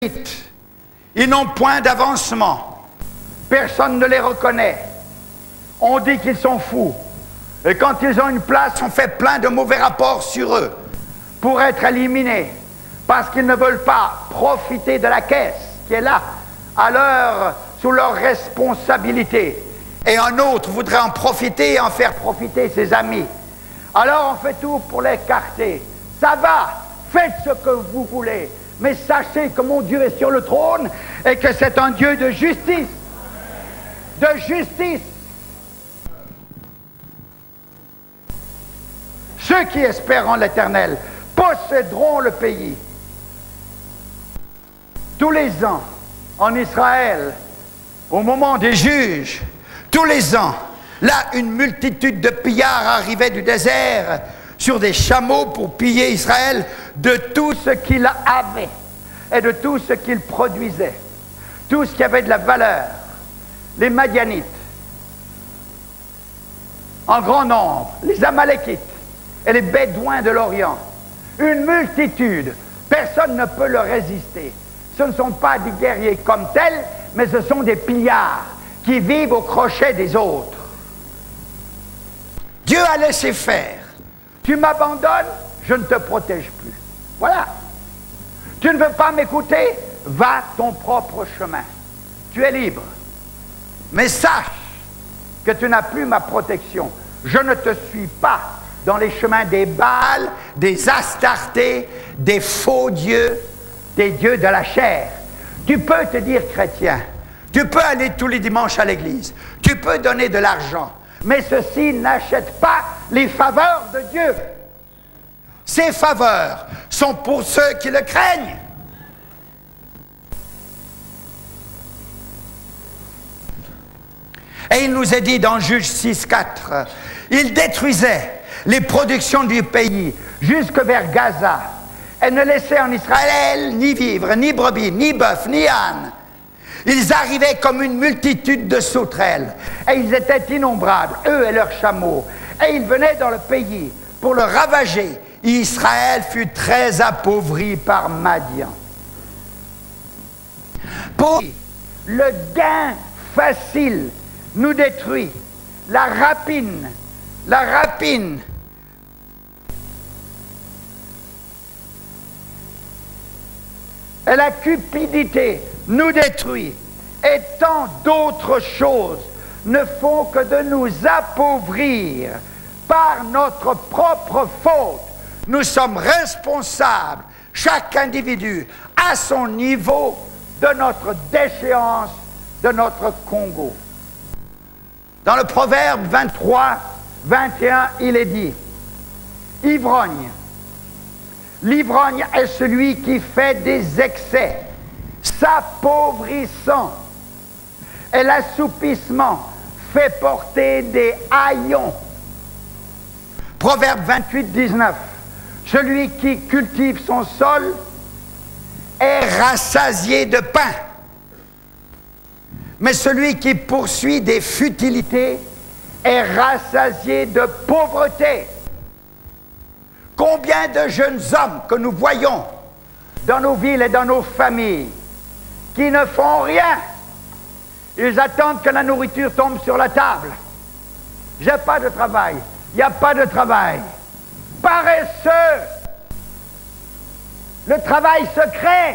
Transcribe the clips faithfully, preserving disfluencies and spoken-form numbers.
Ils n'ont point d'avancement. Personne ne les reconnaît. On dit qu'ils sont fous. Et quand ils ont une place, on fait plein de mauvais rapports sur eux pour être éliminés. Parce qu'ils ne veulent pas profiter de la caisse qui est là, à leur, sous leur responsabilité. Et un autre voudrait en profiter et en faire profiter ses amis. Alors on fait tout pour l'écarter. Ça va, faites ce que vous voulez. Mais sachez que mon Dieu est sur le trône et que c'est un Dieu de justice. De justice. Ceux qui espèrent en l'Éternel posséderont le pays. Tous les ans, en Israël, au moment des juges, tous les ans, là, une multitude de pillards arrivait du désert sur des chameaux pour piller Israël de tout ce qu'il avait et de tout ce qu'il produisait, tout ce qui avait de la valeur. Les Madianites, en grand nombre, les Amalékites et les Bédouins de l'Orient, une multitude, personne ne peut leur résister. Ce ne sont pas des guerriers comme tels, mais ce sont des pillards qui vivent au crochet des autres. Dieu a laissé faire. Tu m'abandonnes, je ne te protège plus. Voilà. Tu ne veux pas m'écouter, va ton propre chemin. Tu es libre. Mais sache que tu n'as plus ma protection. Je ne te suis pas dans les chemins des Baals, des Astartés, des faux dieux, des dieux de la chair. Tu peux te dire chrétien. Tu peux aller tous les dimanches à l'église. Tu peux donner de l'argent. Mais ceci n'achète pas les faveurs de Dieu. Ces faveurs sont pour ceux qui le craignent. Et il nous est dit dans Juge six, quatre, il détruisait les productions du pays jusque vers Gaza et ne laissait en Israël ni vivre, ni brebis, ni bœuf, ni âne. Ils arrivaient comme une multitude de sauterelles, et ils étaient innombrables, eux et leurs chameaux, et ils venaient dans le pays pour le ravager. Israël fut très appauvri par Madian. Pour le gain facile nous détruit, la rapine, la rapine, et la cupidité nous détruit, et tant d'autres choses ne font que de nous appauvrir par notre propre faute. Nous sommes responsables, chaque individu, à son niveau, de notre déchéance, de notre Congo. Dans le Proverbe vingt-trois, vingt et un, il est dit, « Ivrogne, l'ivrogne est celui qui fait des excès, s'appauvrissant, et l'assoupissement fait porter des haillons. » Proverbe vingt-huit, dix-neuf. Celui qui cultive son sol est rassasié de pain, mais celui qui poursuit des futilités est rassasié de pauvreté. Combien de jeunes hommes que nous voyons dans nos villes et dans nos familles qui ne font rien. Ils attendent que la nourriture tombe sur la table. J'ai pas de travail. Il n'y a pas de travail. Paresseux. Le travail se crée.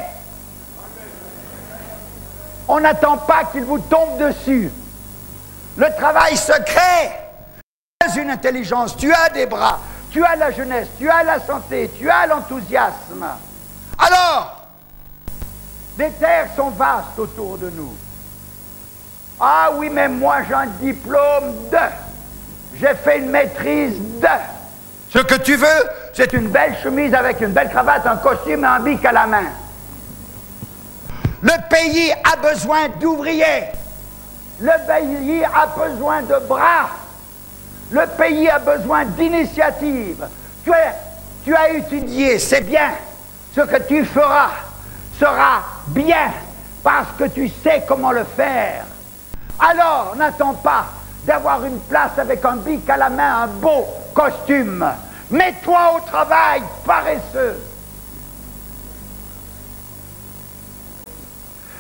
On n'attend pas qu'il vous tombe dessus. Le travail se crée. Tu as une intelligence, tu as des bras, tu as la jeunesse, tu as la santé, tu as l'enthousiasme. Alors, les terres sont vastes autour de nous. Ah oui, mais moi j'ai un diplôme de... J'ai fait une maîtrise de... Ce que tu veux, c'est une belle chemise avec une belle cravate, un costume et un bic à la main. Le pays a besoin d'ouvriers. Le pays a besoin de bras. Le pays a besoin d'initiatives. Tu, tu as étudié, c'est bien. Ce que tu feras sera bien parce que tu sais comment le faire. Alors, n'attends pas d'avoir une place avec un bic à la main, un beau costume. Mets-toi au travail, paresseux.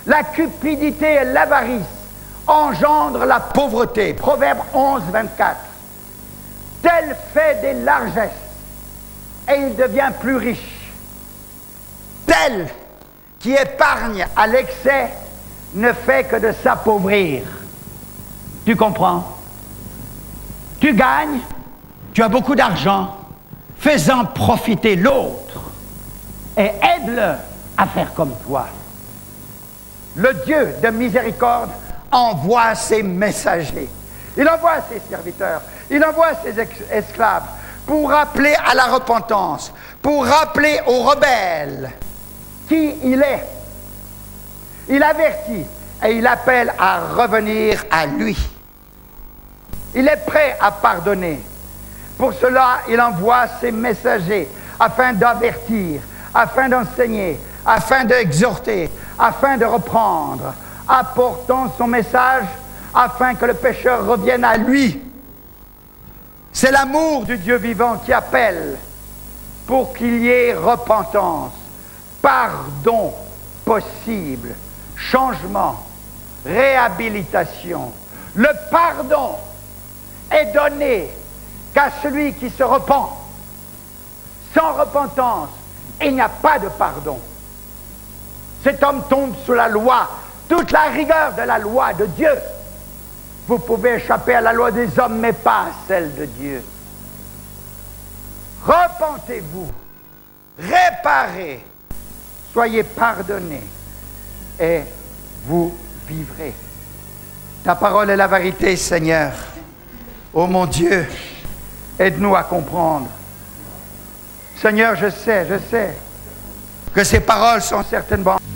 La cupidité et l'avarice engendrent la pauvreté. Proverbe onze, vingt-quatre. Tel fait des largesses, et il devient plus riche. Tel qui épargne à l'excès ne fait que de s'appauvrir. Tu comprends? Tu gagnes, tu as beaucoup d'argent, fais-en profiter l'autre et aide-le à faire comme toi. Le Dieu de miséricorde envoie ses messagers, il envoie ses serviteurs, il envoie ses esclaves pour rappeler à la repentance, pour rappeler aux rebelles qui il est. Il avertit et il appelle à revenir à lui. Il est prêt à pardonner. Pour cela, il envoie ses messagers afin d'avertir, afin d'enseigner, afin d'exhorter, afin de reprendre, apportant son message afin que le pécheur revienne à lui. C'est l'amour du Dieu vivant qui appelle pour qu'il y ait repentance, pardon possible, changement, réhabilitation. Le pardon est donné qu'à celui qui se repent. Sans repentance, il n'y a pas de pardon. Cet homme tombe sous la loi, toute la rigueur de la loi de Dieu. Vous pouvez échapper à la loi des hommes, mais pas à celle de Dieu. Repentez-vous, réparez, soyez pardonnés, et vous vivrez. Ta parole est la vérité, Seigneur. Oh mon Dieu, aide-nous à comprendre. Seigneur, je sais, je sais que ces paroles sont certainement